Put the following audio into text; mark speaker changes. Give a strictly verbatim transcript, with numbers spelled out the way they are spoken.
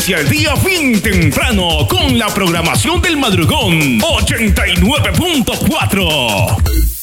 Speaker 1: Inicia el día bien temprano con la programación del madrugón ochenta y nueve punto cuatro.